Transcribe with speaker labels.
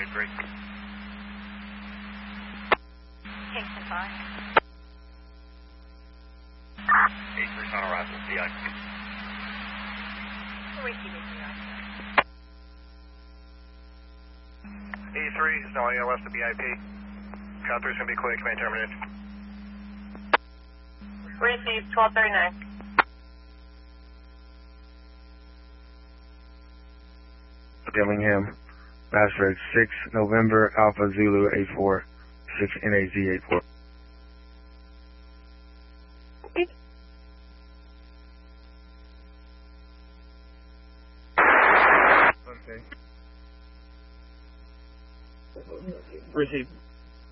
Speaker 1: A3.
Speaker 2: Kingston 5.
Speaker 1: A3's on arrival, DI.
Speaker 2: Receiving DI.
Speaker 1: E3 is now ALS to BIP. Count 3 is going to be quick, command terminated.
Speaker 2: Received 1239.
Speaker 3: Dillingham, Bastrop 6 November Alpha Zulu 84 6 NAZ 84.
Speaker 4: Okay. Received.